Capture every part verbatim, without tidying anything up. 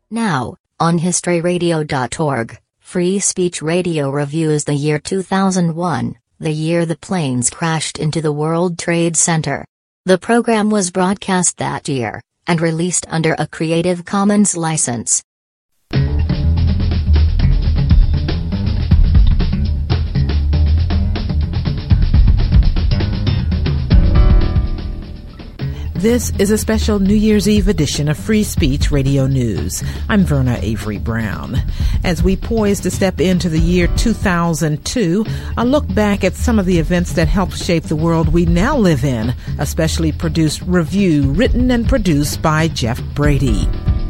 Now, on history radio dot org, Free Speech Radio reviews the year two thousand one, the year the planes crashed into the World Trade Center. The program was broadcast that year, and released under a Creative Commons license. This is a special New Year's Eve edition of Free Speech Radio News. I'm Verna Avery Brown. As we poise to step into the year two thousand two, a look back at some of the events that helped shape the world we now live in, a specially produced review written and produced by Jeff Brady.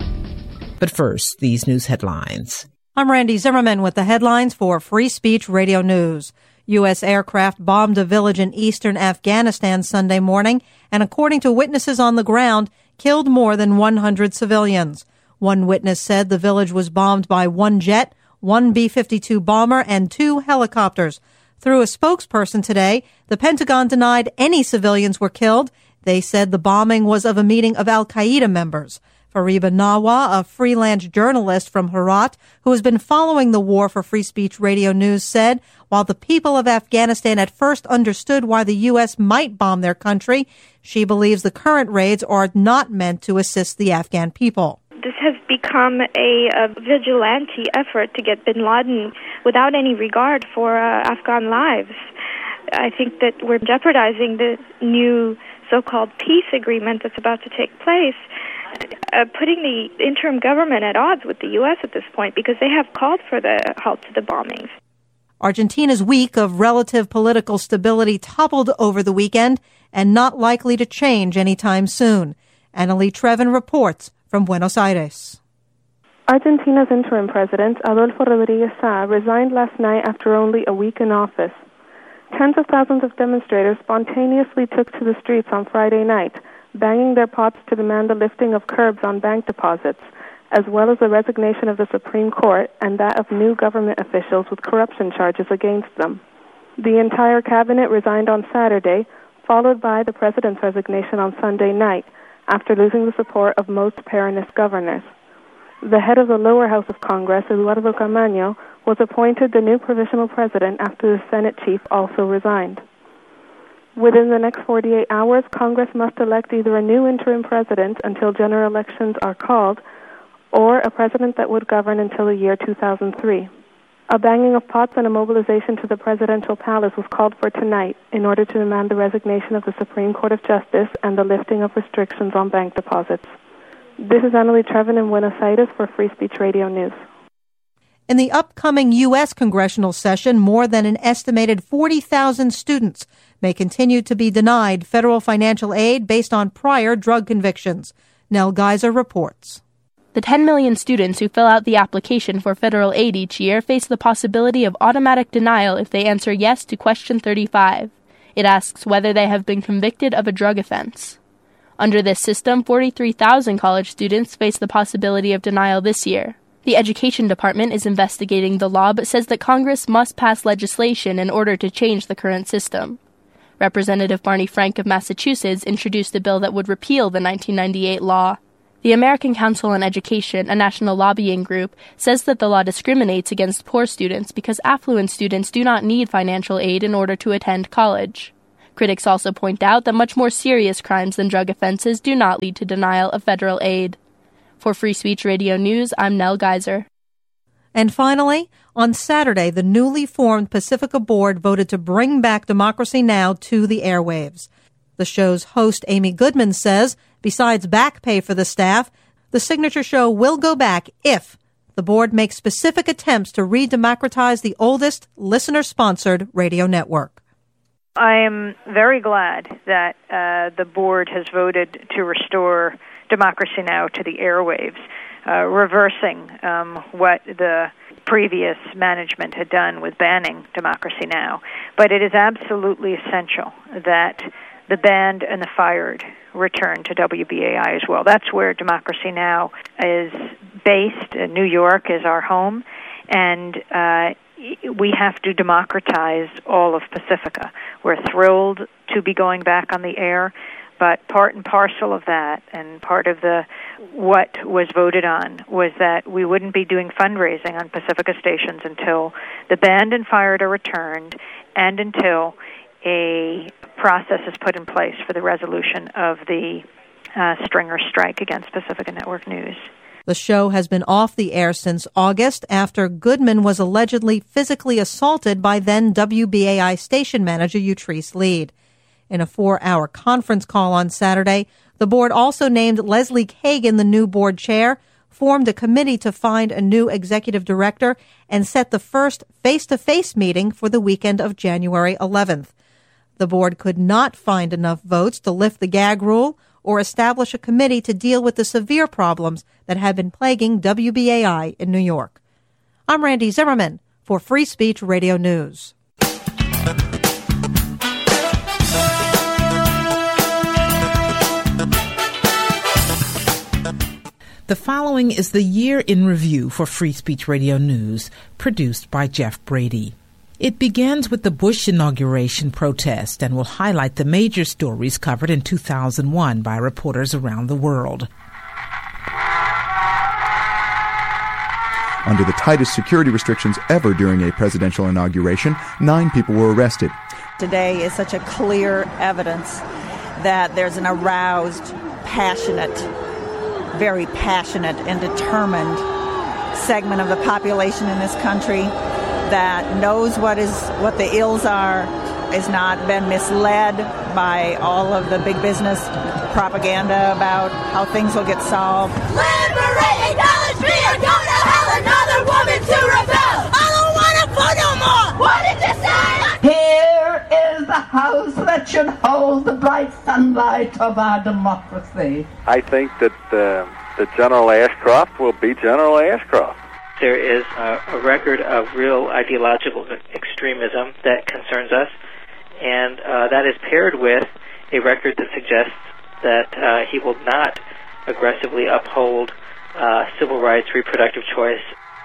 But first, these news headlines. I'm Randy Zimmerman with the headlines for Free Speech Radio News. U S aircraft bombed a village in eastern Afghanistan Sunday morning and, according to witnesses on the ground, killed more than one hundred civilians. One witness said the village was bombed by one jet, one B fifty-two bomber, and two helicopters. Through a spokesperson today, the Pentagon denied any civilians were killed. They said the bombing was of a meeting of al-Qaeda members. Fariba Nawa, a freelance journalist from Herat who has been following the war for Free Speech Radio News, said while the people of Afghanistan at first understood why the U S might bomb their country, she believes the current raids are not meant to assist the Afghan people. This has become a, a vigilante effort to get bin Laden without any regard for uh, Afghan lives. I think that we're jeopardizing the new so-called peace agreement that's about to take place, uh, putting the interim government at odds with the U S at this point because they have called for the halt to the bombings. Argentina's week of relative political stability toppled over the weekend and not likely to change anytime soon. Annalie Trevin reports from Buenos Aires. Argentina's interim president, Adolfo Rodríguez Sá, resigned last night after only a week in office. Tens of thousands of demonstrators spontaneously took to the streets on Friday night, banging their pots to demand the lifting of curbs on bank deposits, as well as the resignation of the Supreme Court and that of new government officials with corruption charges against them. The entire cabinet resigned on Saturday, followed by the president's resignation on Sunday night, after losing the support of most Peronist governors. The head of the lower house of Congress, Eduardo Camaño, was appointed the new provisional president after the Senate chief also resigned. Within the next forty-eight hours, Congress must elect either a new interim president until general elections are called, or a president that would govern until the year two thousand three. A banging of pots and a mobilization to the presidential palace was called for tonight in order to demand the resignation of the Supreme Court of Justice and the lifting of restrictions on bank deposits. This is Annalie Trevin in Buenos Aires for Free Speech Radio News. In the upcoming U S congressional session, more than an estimated forty thousand students may continue to be denied federal financial aid based on prior drug convictions. Nell Geiser reports. The ten million students who fill out the application for federal aid each year face the possibility of automatic denial if they answer yes to question thirty-five. It asks whether they have been convicted of a drug offense. Under this system, forty-three thousand college students face the possibility of denial this year. The Education Department is investigating the law but says that Congress must pass legislation in order to change the current system. Representative Barney Frank of Massachusetts introduced a bill that would repeal the nineteen ninety-eight law. The American Council on Education, a national lobbying group, says that the law discriminates against poor students because affluent students do not need financial aid in order to attend college. Critics also point out that much more serious crimes than drug offenses do not lead to denial of federal aid. For Free Speech Radio News, I'm Nell Geiser. And finally, on Saturday, the newly formed Pacifica Board voted to bring back Democracy Now! To the airwaves. The show's host, Amy Goodman, says, besides back pay for the staff, the signature show will go back if the board makes specific attempts to re-democratize the oldest listener-sponsored radio network. I am very glad that uh, the board has voted to restore Democracy Now! To the airwaves, uh, reversing um, what the previous management had done with banning Democracy Now! But it is absolutely essential that the banned and the fired return to W B A I as well. That's where Democracy Now! Is based. New York is our home, and uh, we have to democratize all of Pacifica. We're thrilled to be going back on the air, But part and parcel of that, and part of the what was voted on, was that we wouldn't be doing fundraising on Pacifica stations until the band and fired are returned and until a process is put in place for the resolution of the uh, stringer strike against Pacifica Network News. The show has been off the air since August after Goodman was allegedly physically assaulted by then W B A I station manager Utrice Lead. In a four-hour conference call on Saturday, the board also named Leslie Kagan the new board chair, formed a committee to find a new executive director, and set the first face-to-face meeting for the weekend of January eleventh. The board could not find enough votes to lift the gag rule or establish a committee to deal with the severe problems that have been plaguing W B A I in New York. I'm Randy Zimmerman for Free Speech Radio News. The following is the Year in Review for Free Speech Radio News, produced by Jeff Brady. It begins with the Bush inauguration protest and will highlight the major stories covered in two thousand one by reporters around the world. Under the tightest security restrictions ever during a presidential inauguration, nine people were arrested. Today is such a clear evidence that there's an aroused, passionate, very passionate and determined segment of the population in this country that knows what is what the ills are, has not been misled by all of the big business propaganda about how things will get solved. Liberate, acknowledge me, or go to hell, another woman to rebel. I don't want to vote no more. What did you say? Here is the house that should hold the bright sunlight of our democracy. I think that uh, that General Ashcroft will be General Ashcroft. There is a, a record of real ideological extremism that concerns us, and uh, that is paired with a record that suggests that uh, he will not aggressively uphold uh, civil rights, reproductive choice.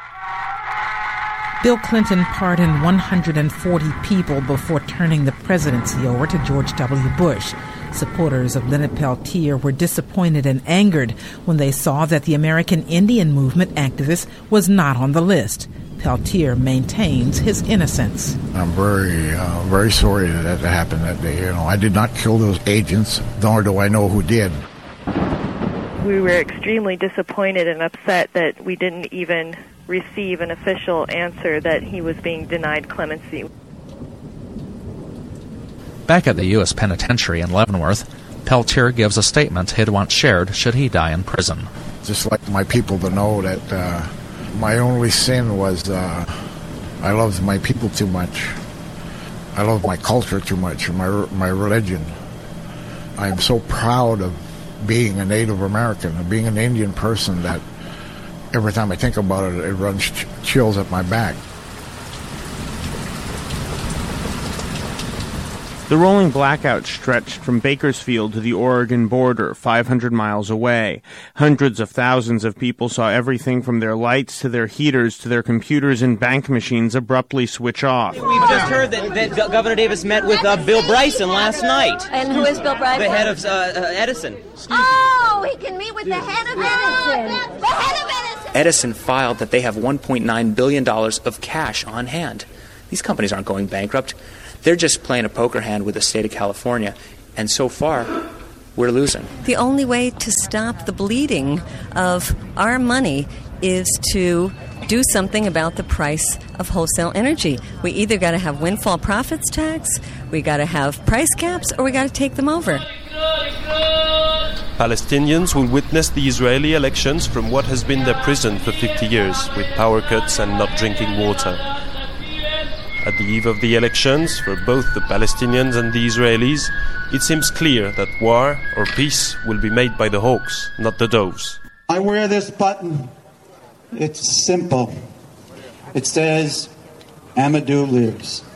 Bill Clinton pardoned one hundred forty people before turning the presidency over to George W. Bush. Supporters of Leonard Peltier were disappointed and angered when they saw that the American Indian Movement activist was not on the list. Peltier maintains his innocence. I'm very, uh, very sorry that that happened that day. You know, I did not kill those agents, nor do I know who did. We were extremely disappointed and upset that we didn't even receive an official answer that he was being denied clemency. Back at the U S Penitentiary in Leavenworth, Peltier gives a statement he'd want shared should he die in prison. Just like my people to know that uh, my only sin was uh, I loved my people too much. I loved my culture too much, my my religion. I'm so proud of being a Native American, of being an Indian person, that every time I think about it, it runs ch- chills up my back. The rolling blackout stretched from Bakersfield to the Oregon border, five hundred miles away. Hundreds of thousands of people saw everything from their lights to their heaters to their computers and bank machines abruptly switch off. We've just heard that, that Governor Davis met with uh, Bill Bryson last night. And who is Bill Bryson? The head of uh, uh, Edison. Oh, he can meet with the head of Edison. The head of Edison. Edison filed that they have one point nine billion dollars of cash on hand. These companies aren't going bankrupt. They're just playing a poker hand with the state of California, and so far, we're losing. The only way to stop the bleeding of our money is to do something about the price of wholesale energy. We either got to have windfall profits tax, we got to have price caps, or we got to take them over. Palestinians will witness the Israeli elections from what has been their prison for fifty years, with power cuts and not drinking water. At the eve of the elections, for both the Palestinians and the Israelis, it seems clear that war or peace will be made by the hawks, not the doves. I wear this button. It's simple. It says, Amadou lives.